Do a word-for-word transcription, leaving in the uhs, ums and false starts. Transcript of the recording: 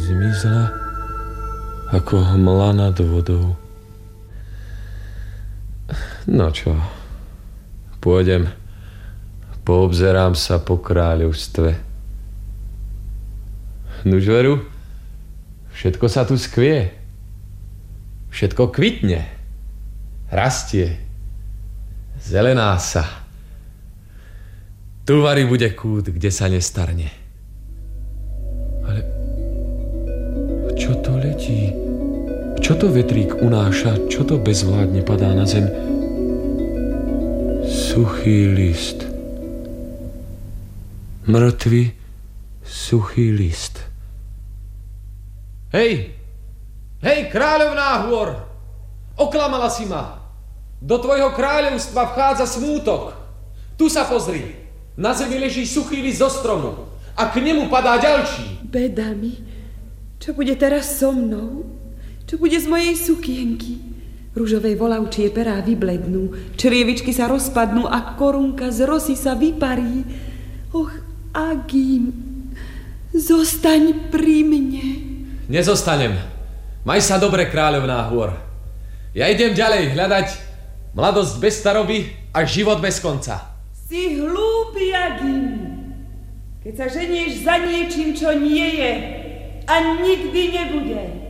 zmizla ako hmla nad vodou. No čo, pôjdem, poobzerám sa po kráľovstve. Nuž veru, všetko sa tu skvie. Všetko kvitne, rastie, zelená sa. Tu vari bude kút, kde sa nestarne. Ale čo to letí? Čo to vetrík unáša? Čo to bezvládne padá na zem? Suchý list. Mŕtvy suchý list. Hej! Hej, kráľovná hôr! Oklamala si ma! Do tvojho kráľovstva vchádza smútok. Tu sa pozri. Na zemi leží suchý list zo stromu. A k nemu padá ďalší. Beda mi. Čo bude teraz so mnou? Čo bude z mojej sukienky? Ružovej volavčie perá vyblednú, črievičky sa rozpadnú a korunka z rosy sa vyparí. Och, Agím, zostaň pri mne. Nezostanem. Maj sa dobre, kráľovná hôr. Ja idem ďalej hľadať mladosť bez staroby a život bez konca. Si hlúpy, Agím. Keď sa ženieš za niečím, čo nie je a nikdy nebude.